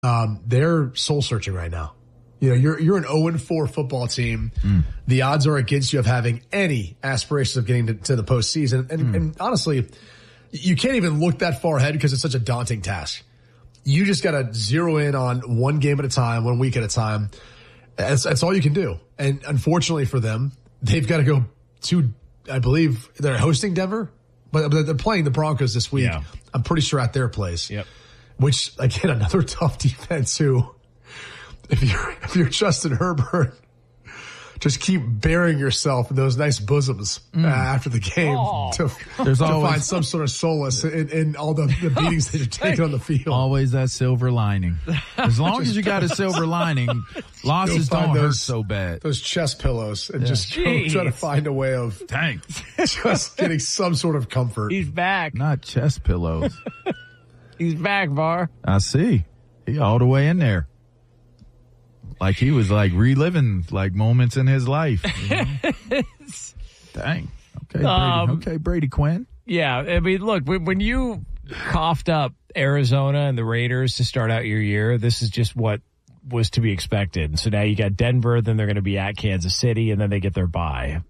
they're soul searching right now. You know, you're an 0-4 football team. The odds are against you of having any aspirations of getting to the postseason. And honestly, you can't even look that far ahead because it's such a daunting task. You just got to zero in on one game at a time, 1 week at a time. That's all you can do. And unfortunately for them, they've got to go to, I believe they're hosting Denver, but they're playing the Broncos this week. Yeah. I'm pretty sure at their place. Yep. Which, again, another tough defense who, if you're Justin Herbert, just keep burying yourself in those nice bosoms after the game to find some sort of solace in all the beatings that you're taking on the field. Always that silver lining. As long as you got a silver lining, losses don't hurt so bad. Those chest pillows and just try to find a way of just getting some sort of comfort. He's back. Not chest pillows. He's back, Var. I see. He all the way in there. Like he was like reliving like moments in his life. You know? Dang. Okay, Brady Quinn. Yeah, I mean, look, when you coughed up Arizona and the Raiders to start out your year, this is just what was to be expected. So now you got Denver, then they're going to be at Kansas City, and then they get their bye.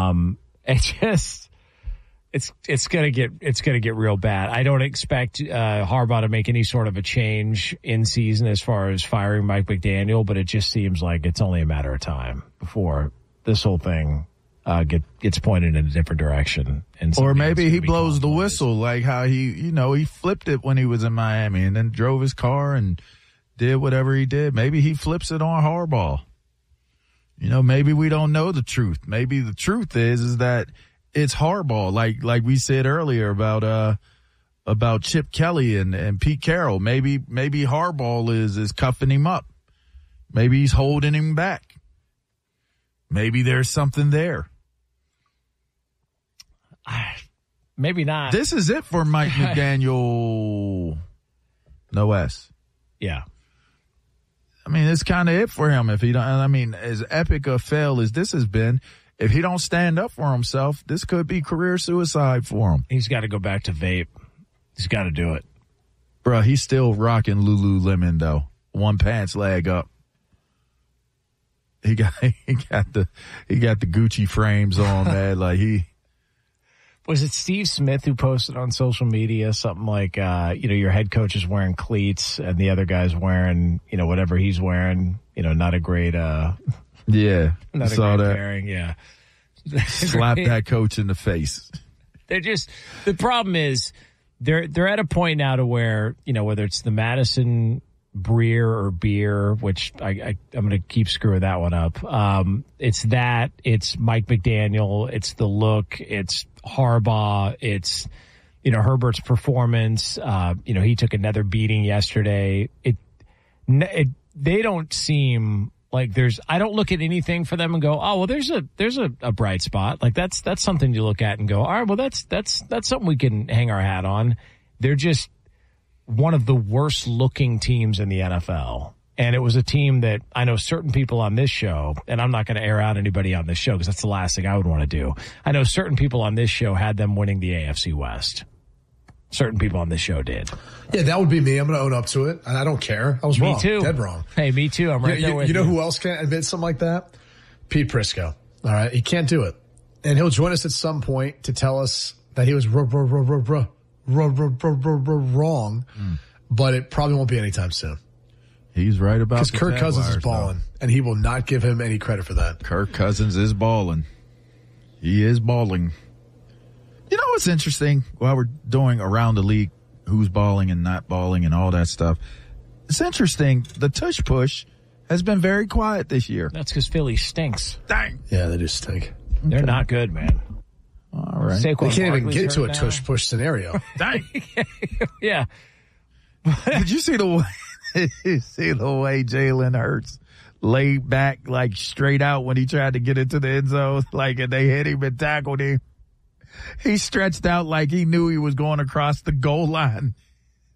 It's gonna get real bad. I don't expect Harbaugh to make any sort of a change in season as far as firing Mike McDaniel, but it just seems like it's only a matter of time before this whole thing gets pointed in a different direction. Or maybe he blows the whistle, like how he flipped it when he was in Miami and then drove his car and did whatever he did. Maybe he flips it on Harbaugh. You know, maybe we don't know the truth. Maybe the truth is that it's Harbaugh, like we said earlier about Chip Kelly and Pete Carroll. Maybe Harbaugh is cuffing him up. Maybe he's holding him back. Maybe there's something there. Maybe not. This is it for Mike McDaniel. No S. Yeah. I mean, it's kind of it for him. If he don't, I mean, as epic a fail as this has been, if he don't stand up for himself, this could be career suicide for him. He's got to go back to vape. He's got to do it. Bro, he's still rocking Lululemon, though. One pants leg up. He got the Gucci frames on, man. Like was it Steve Smith who posted on social media something like, your head coach is wearing cleats and the other guy's wearing, whatever he's wearing, not a great, yeah, not a saw great that. pairing, yeah. Slap that coach in the face. The problem is they're at a point now to where, whether it's the Madison Breer or beer, which I'm going to keep screwing that one up. It's Mike McDaniel, it's the look, it's Harbaugh, it's, Herbert's performance. He took another beating yesterday. They don't seem like I don't look at anything for them and go, oh, well, there's a bright spot. Like that's something you look at and go, all right, well, that's something we can hang our hat on. They're just one of the worst looking teams in the NFL. And it was a team that I know certain people on this show, and I'm not going to air out anybody on this show because that's the last thing I would want to do. I know certain people on this show had them winning the AFC West. Certain people on this show did. Yeah, that would be me. I'm going to own up to it. And I don't care. I was wrong. Me too. Dead wrong. Hey, me too. I'm right there with you. You know who else can't admit something like that? Pete Prisco. All right? He can't do it. And he'll join us at some point to tell us that he was wrong, but it probably won't be anytime soon. He's right about that. Because Kirk Cousins is balling, and he will not give him any credit for that. Kirk Cousins is balling. He is balling. You know what's interesting? While we're doing around the league, who's balling and not balling and all that stuff, it's interesting. The tush push has been very quiet this year. That's because Philly stinks. Dang. Yeah, they do stink. They're not good, man. All right. They can't even get to a tush push scenario. Dang. Yeah. Did you see the way Jalen Hurts laid back, like straight out when he tried to get into the end zone, like, and they hit him and tackled him? He stretched out like he knew he was going across the goal line.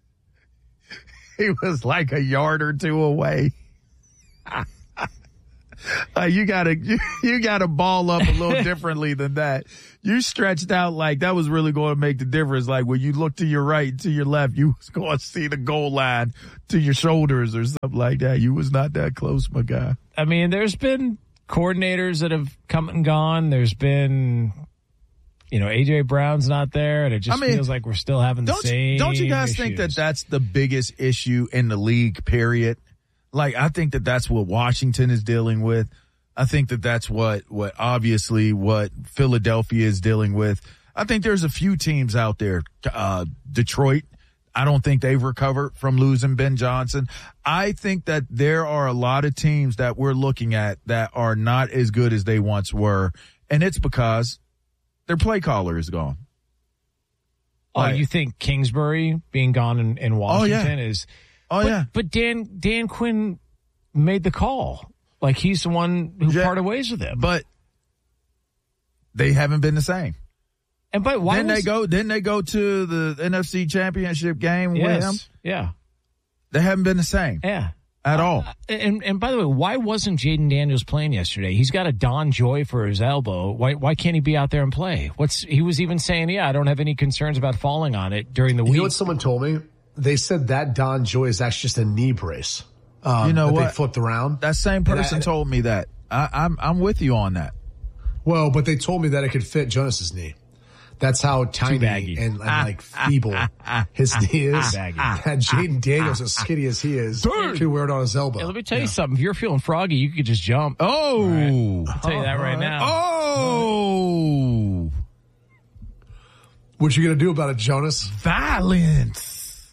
He was like a yard or two away. You gotta ball up a little differently than that. You stretched out like that was really going to make the difference. Like when you look to your right, to your left, you was going to see the goal line to your shoulders or something like that. You was not that close, my guy. I mean, there's been coordinators that have come and gone. There's been, A.J. Brown's not there, and it just feels like we're still having the same Don't you guys issues. think that that's the biggest issue in the league, period? Like, I think that that's what Washington is dealing with. I think that that's what Philadelphia is dealing with. I think there's a few teams out there. Detroit, I don't think they've recovered from losing Ben Johnson. I think that there are a lot of teams that we're looking at that are not as good as they once were, and it's because their play caller is gone. Oh, you think Kingsbury being gone in Washington is... But Dan Quinn made the call. Like, he's the one who parted ways with him. But they haven't been the same. And but why Didn't they go to the NFC Championship game with him? Yeah. They haven't been the same. Yeah. At all. And by the way, why wasn't Jaden Daniels playing yesterday? He's got a Don Joy for his elbow. Why can't he be out there and play? He was even saying, I don't have any concerns about falling on it during the week. You know what someone told me? They said that Don Joy is actually just a knee brace. You know what? They flipped around. That same person told me that. I'm with you on that. Well, but they told me that it could fit Jonas's knee. That's how tiny and like feeble his knee is. That Jaden Daniels, as skinny as he is, could wear it on his elbow. Hey, let me tell you something. If you're feeling froggy, you could just jump. Oh, right. I'll tell you that right now. Oh, what you gonna do about it, Jonas? Violence.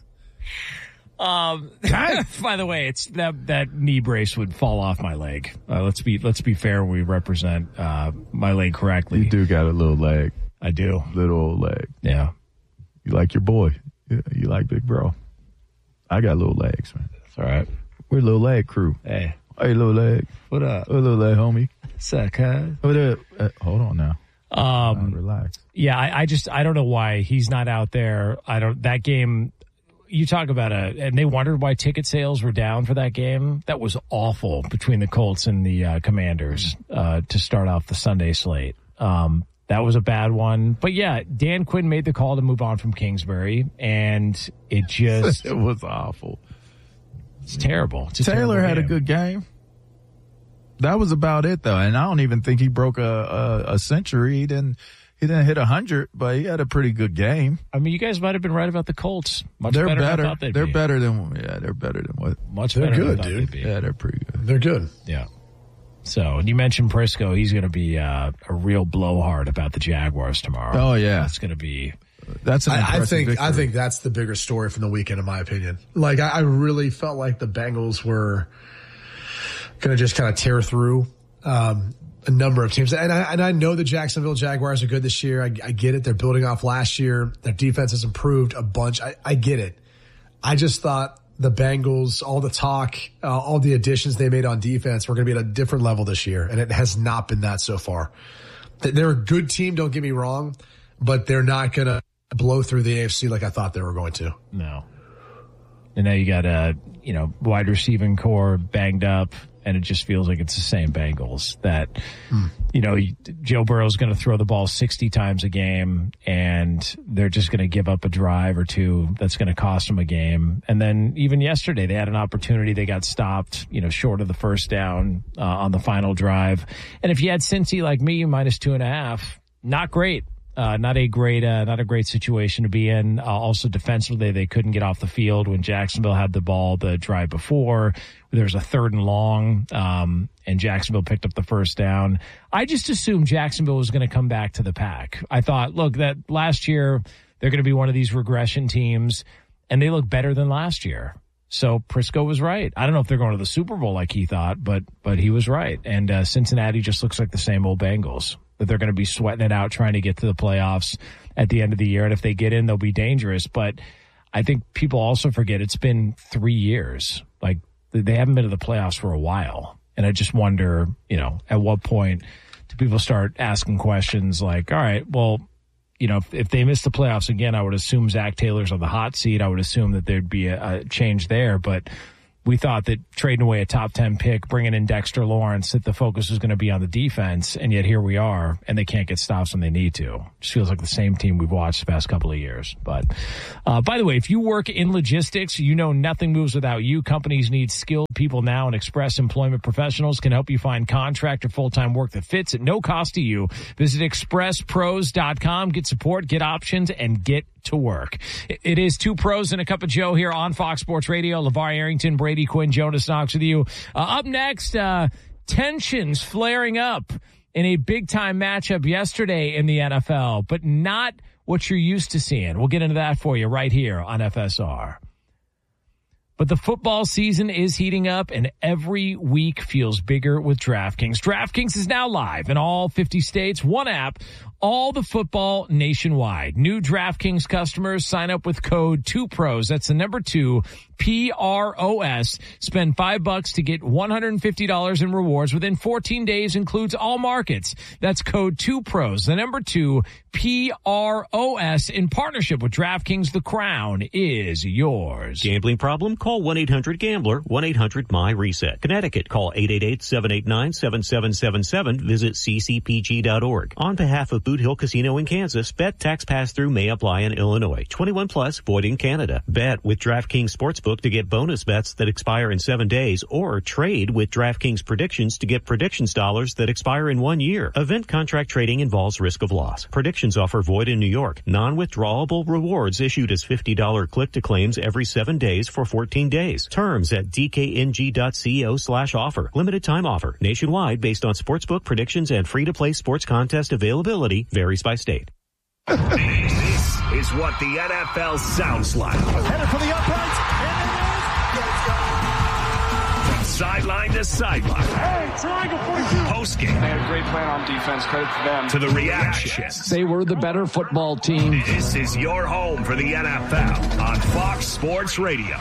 By the way, it's that knee brace would fall off my leg. Let's be fair. We represent my leg correctly. You do got a little leg. I do. Little old leg. Yeah. You like your boy. You like big bro. I got little legs, man. That's all right. We're a little leg crew. Hey, little leg. What up? Little leg, homie. What's up, cuz? What up? Hold on now. Relax. Yeah, I don't know why he's not out there. That game. You talk about and they wondered why ticket sales were down for that game. That was awful between the Colts and the Commanders to start off the Sunday slate. That was a bad one. But yeah, Dan Quinn made the call to move on from Kingsbury, and it just... it was awful. It's terrible. Taylor had a good game. That was about it, though. And I don't even think he broke a century. He didn't hit 100, but he had a pretty good game. I mean, you guys might have been right about the Colts. They're better. Than I thought they'd be. Better than what? They're good, dude. Yeah, they're pretty good. They're good. Yeah. So, you mentioned Prisco. He's going to be a real blowhard about the Jaguars tomorrow. Oh, yeah. That's going to be... That's an impressive victory. I think that's the bigger story from the weekend, in my opinion. Like, I really felt like the Bengals were going to just kind of tear through a number of teams. And I know the Jacksonville Jaguars are good this year. I get it. They're building off last year. Their defense has improved a bunch. I get it. I just thought the Bengals, all the talk, all the additions they made on defense were going to be at a different level this year, and it has not been that so far. They're a good team, don't get me wrong, but they're not going to blow through the AFC like I thought they were going to. No. And now you got a wide receiving core banged up, and it just feels like it's the same Bengals that, Joe Burrow's going to throw the ball 60 times a game, and they're just going to give up a drive or two that's going to cost them a game. And then even yesterday, they had an opportunity. They got stopped, short of the first down on the final drive. And if you had Cincy like me, -2.5, not great. Not a great situation to be in. Also defensively, they couldn't get off the field when Jacksonville had the ball the drive before. There was a 3rd and long, and Jacksonville picked up the first down. I just assumed Jacksonville was going to come back to the pack. I thought, look, that last year they're going to be one of these regression teams, and they look better than last year. So Prisco was right. I don't know if they're going to the Super Bowl like he thought, but he was right. And Cincinnati just looks like the same old Bengals, that they're going to be sweating it out trying to get to the playoffs at the end of the year. And if they get in, they'll be dangerous. But I think people also forget it's been 3 years. Like, they haven't been to the playoffs for a while. And I just wonder, at what point do people start asking questions like, all right, well, if they miss the playoffs again, I would assume Zach Taylor's on the hot seat. I would assume that there'd be a change there. But we thought that trading away a top 10 pick, bringing in Dexter Lawrence, that the focus was going to be on the defense, and yet here we are, and they can't get stops when they need to. Just feels like the same team we've watched the past couple of years. But by the way, if you work in logistics, you know nothing moves without you. Companies need skilled people now, and Express Employment Professionals can help you find contract or full-time work that fits at no cost to you. Visit expresspros.com, get support, get options, and get to work. It is Two Pros and a Cup of Joe here on Fox Sports Radio. LeVar Arrington, Brady Quinn, Jonas Knox with you. Up next, tensions flaring up in a big-time matchup yesterday in the NFL, but not what you're used to seeing. We'll get into that for you right here on FSR. But the football season is heating up, and every week feels bigger with DraftKings. DraftKings is now live in all 50 states. One app, all the football nationwide. New DraftKings customers sign up with code 2PROS. That's the number 2, PROS. Spend $5 to get $150 in rewards within 14 days. Includes all markets. That's code 2PROS. The number 2, PROS. In partnership with DraftKings, the crown is yours. Gambling problem? Call 1-800-GAMBLER, 1-800-MY-RESET. Connecticut, call 888-789-7777. Visit ccpg.org. On behalf of Boot Hill Casino in Kansas, bet tax pass-through may apply in Illinois. 21 plus, void in Canada. Bet with DraftKings Sportsbook to get bonus bets that expire in 7 days, or trade with DraftKings Predictions to get predictions dollars that expire in 1 year. Event contract trading involves risk of loss. Predictions offer void in New York. Non-withdrawable rewards issued as $50 click-to-claims every 7 days for 14 days. Terms at dkng.co/offer. Limited time offer. Nationwide based on sportsbook predictions and free-to-play sports contest availability. Varies by state. This is what the NFL sounds like. Headed for the uprights. From sideline to sideline. Hey, triangle 42. Post-game. They had a great plan on defense. Credit to them. To the reactions. They were the better football team. This is your home for the NFL on Fox Sports Radio.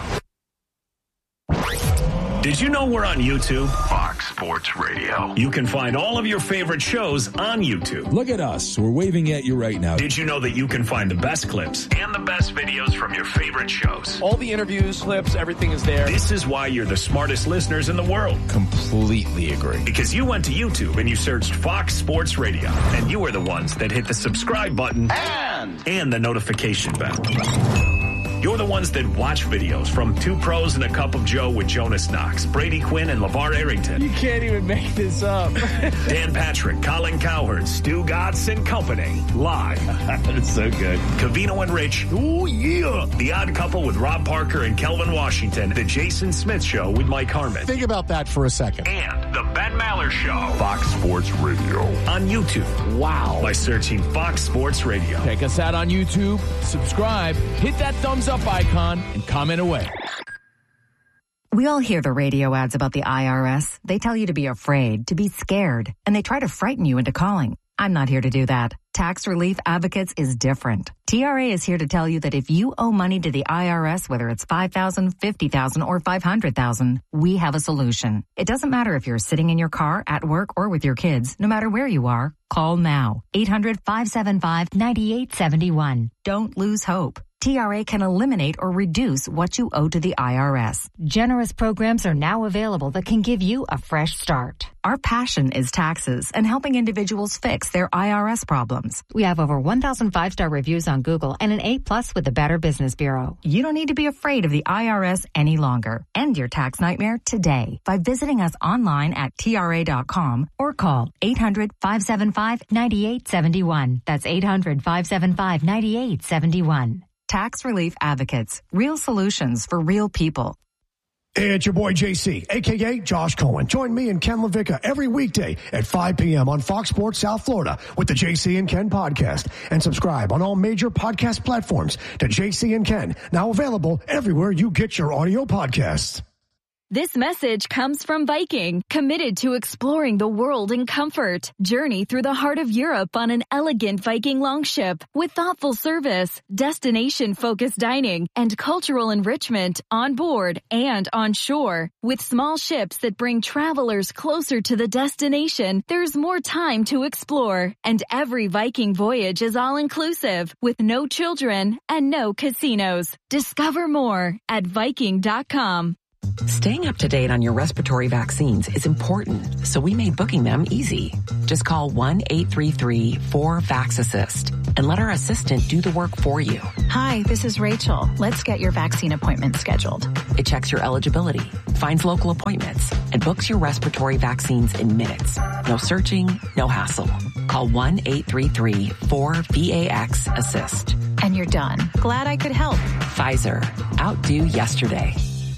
Did you know we're on YouTube? Fox Sports Radio. You can find all of your favorite shows on YouTube. Look at us. We're waving at you right now. Did you know that you can find the best clips and the best videos from your favorite shows? All the interviews, clips, everything is there. This is why you're the smartest listeners in the world. Completely agree. Because you went to YouTube and you searched Fox Sports Radio, and you were the ones that hit the subscribe button and the notification bell. You're the ones that watch videos from Two Pros and a Cup of Joe with Jonas Knox, Brady Quinn, and LeVar Arrington. You can't even make this up. Dan Patrick, Colin Cowherd, Stu Gatz and Company. Live. That's so good. Covino and Rich. Oh, yeah. The Odd Couple with Rob Parker and Kelvin Washington. The Jason Smith Show with Mike Harmon. Think about that for a second. And the Ben Maller Show. Fox Sports Radio. On YouTube. Wow. By searching Fox Sports Radio. Check us out on YouTube. Subscribe. Hit that thumbs up icon and comment away. We all hear the radio ads about the IRS. They tell you to be afraid, to be scared, and they try to frighten you into calling. I'm not here to do that. Tax Relief Advocates is different. TRA is here to tell you that if you owe money to the IRS, whether it's $5,000, $50,000, or $500,000, we have a solution. It doesn't matter if you're sitting in your car, at work, or with your kids. No matter where you are, call now. 800-575-9871. Don't lose hope. TRA can eliminate or reduce what you owe to the IRS. Generous programs are now available that can give you a fresh start. Our passion is taxes and helping individuals fix their IRS problems. We have over 1,000 5-star reviews on Google and an A+ with the Better Business Bureau. You don't need to be afraid of the IRS any longer. End your tax nightmare today by visiting us online at TRA.com or call 800-575-9871. That's 800-575-9871. Tax Relief Advocates. Real solutions for real people. Hey, it's your boy JC, a.k.a. Josh Cohen. Join me and Ken LaVicka every weekday at 5 p.m. on Fox Sports South Florida with the JC and Ken podcast. And subscribe on all major podcast platforms to JC and Ken, now available everywhere you get your audio podcasts. This message comes from Viking, committed to exploring the world in comfort. Journey through the heart of Europe on an elegant Viking longship with thoughtful service, destination-focused dining, and cultural enrichment on board and on shore. With small ships that bring travelers closer to the destination, there's more time to explore. And every Viking voyage is all-inclusive, with no children and no casinos. Discover more at Viking.com. Staying up to date on your respiratory vaccines is important, so we made booking them easy. Just call 1-833-4-VAX-ASSIST and let our assistant do the work for you. Hi, this is Rachel. Let's get your vaccine appointment scheduled. It checks your eligibility, finds local appointments, and books your respiratory vaccines in minutes. No searching, no hassle. Call 1-833-4-VAX-ASSIST. And you're done. Glad I could help. Pfizer. Outdo yesterday.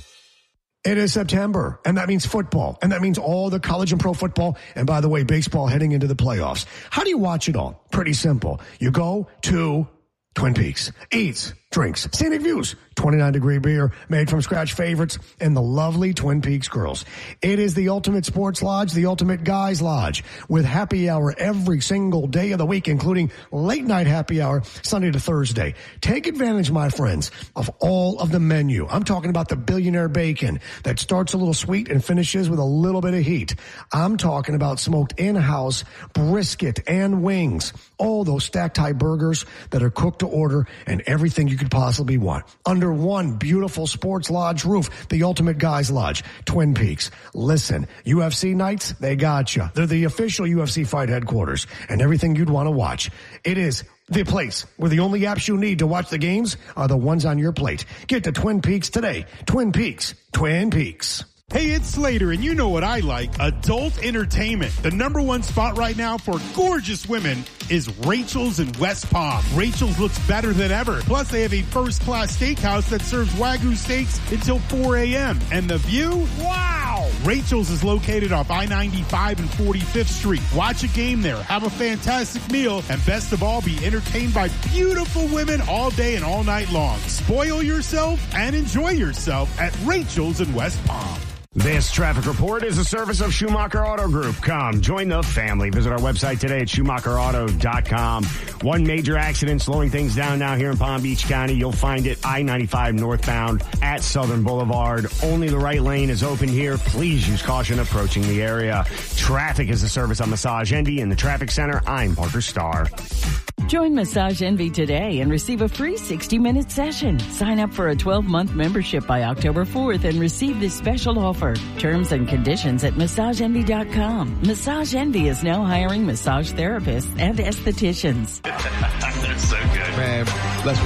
It is September, and that means football, and that means all the college and pro football, and by the way, baseball heading into the playoffs. How do you watch it all? Pretty simple. You go to Twin Peaks, eats, drinks, scenic views, 29-degree beer, made from scratch favorites, and the lovely Twin Peaks girls. It is the ultimate sports lodge, the ultimate guys lodge, with happy hour every single day of the week, including late night happy hour, Sunday to Thursday. Take advantage, my friends, of all of the menu. I'm talking about the billionaire bacon that starts a little sweet and finishes with a little bit of heat. I'm talking about smoked in-house brisket and wings. All those stacked high burgers that are cooked to order and everything you could possibly want. Under one beautiful sports lodge roof, the ultimate guys lodge, Twin Peaks. Listen, UFC nights, they got you. They're the official UFC fight headquarters and everything you'd want to watch. It is the place where the only apps you need to watch the games are the ones on your plate. Get to Twin Peaks today. Twin Peaks. Twin Peaks. Hey, it's Slater, and you know what I like, adult entertainment. The number one spot right now for gorgeous women is Rachel's in West Palm. Rachel's looks better than ever. Plus, they have a first-class steakhouse that serves Wagyu steaks until 4 a.m. And the view? Wow! Rachel's is located off I-95 and 45th Street. Watch a game there, have a fantastic meal, and best of all, be entertained by beautiful women all day and all night long. Spoil yourself and enjoy yourself at Rachel's in West Palm. This traffic report is a service of Schumacher Auto Group. Come, join the family. Visit our website today at SchumacherAuto.com. One major accident slowing things down now here in Palm Beach County. You'll find it I-95 northbound at Southern Boulevard. Only the right lane is open here. Please use caution approaching the area. Traffic is a service on Massage Envy in the Traffic Center. I'm Parker Starr. Join Massage Envy today and receive a free 60-minute session. Sign up for a 12-month membership by October 4th and receive this special offer. Terms and conditions at MassageEnvy.com. Massage Envy is now hiring massage therapists and estheticians. They're so good. Man, let's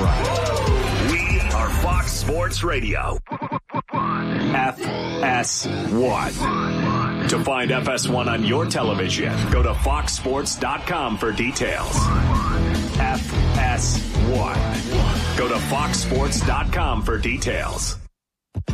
rock. We are Fox Sports Radio. FS1. To find FS1 on your television, go to foxsports.com for details. FS1. Go to foxsports.com for details.